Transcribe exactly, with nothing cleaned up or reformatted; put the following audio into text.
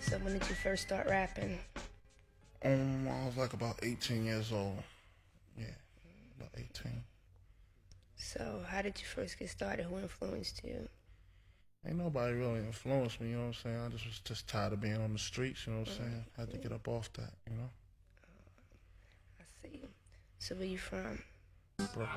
So when did you first start rapping? Um, I was like about eighteen years old. Yeah, about eighteen. So how did you first get started? Who influenced you? Ain't nobody really influenced me, you know what I'm saying? I just was just tired of being on the streets, you know what I'm saying? I had to get up off that, you know? I see. So where you from? Brooklyn.